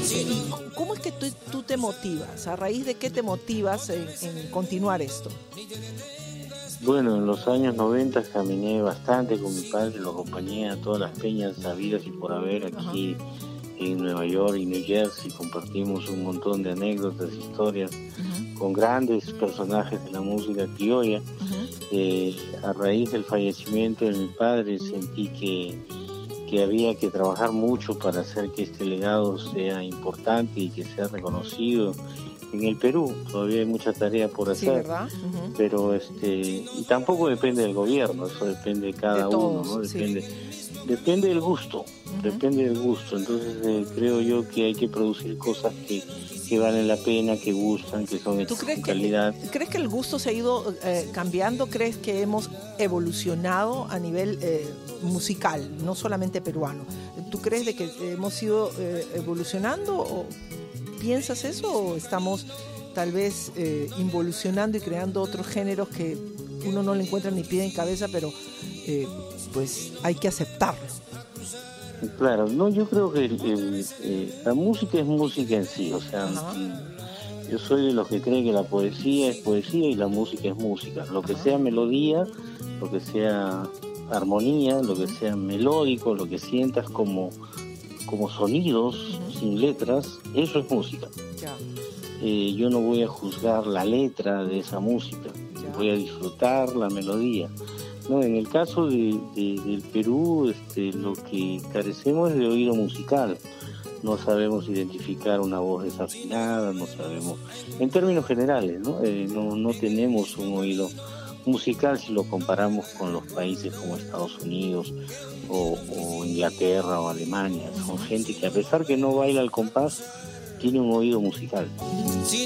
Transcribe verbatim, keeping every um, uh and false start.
¿Cómo es que tú, tú te motivas? ¿A raíz de qué te motivas en, en continuar esto? Bueno, en los años noventa caminé bastante con mi padre, lo acompañé a todas las peñas habidas y por haber aquí uh-huh. en Nueva York y New Jersey. Compartimos un montón de anécdotas, historias uh-huh. con grandes personajes de la música criolla. Uh-huh. Eh, a raíz del fallecimiento de mi padre sentí que, que había que trabajar mucho para hacer que este legado sea importante y que sea reconocido. En el Perú todavía hay mucha tarea por hacer, sí, ¿verdad? Uh-huh. Pero este y tampoco depende del gobierno, eso depende de cada de todos, uno, ¿no? Depende, sí. depende del gusto, uh-huh. depende del gusto. Entonces eh, creo yo que hay que producir cosas que, que valen la pena, que gustan, que son ¿Tú crees de calidad. Que, ¿Crees que el gusto se ha ido eh, cambiando? ¿Crees que hemos evolucionado a nivel eh, musical, no solamente peruano? ¿Tú crees de que hemos ido eh, evolucionando o piensas eso o estamos tal vez eh, involucionando y creando otros géneros que uno no le encuentra ni pie en cabeza, pero eh, pues hay que aceptarlo? Claro, no, yo creo que el, el, eh, la música es música en sí, o sea, uh-huh. yo soy de los que creen que la poesía es poesía y la música es música, lo que uh-huh. sea melodía, lo que sea armonía, lo que sea melódico, lo que sientas como como sonidos uh-huh. sin letras, eso es música. Yeah. Eh, yo no voy a juzgar la letra de esa música, yeah. voy a disfrutar la melodía. No, en el caso de, de, del Perú, este, lo que carecemos es de oído musical. No sabemos identificar una voz desafinada, no sabemos, en términos generales, ¿no? Eh, no, no tenemos un oído musical si lo comparamos con los países como Estados Unidos o, o Inglaterra o Alemania. Son gente que a pesar que no baila al compás, tiene un oído musical.